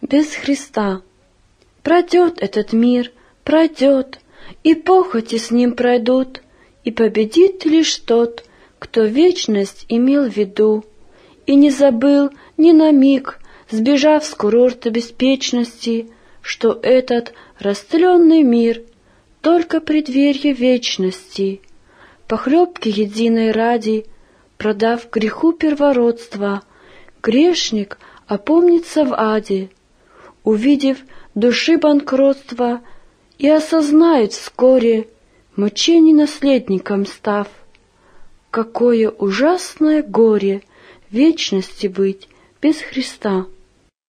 без Христа. Пройдет этот мир, пройдет, и похоти с ним пройдут, и победит лишь тот, кто вечность имел в виду, и не забыл ни на миг, сбежав с курорта беспечности, что этот растленный мир — только преддверье вечности. Похлебки единой ради, продав греху первородства, грешник опомнится в аде, увидев души банкротство, и осознает вскоре, мучений наследником став, какое ужасное горе вечности быть без Христа.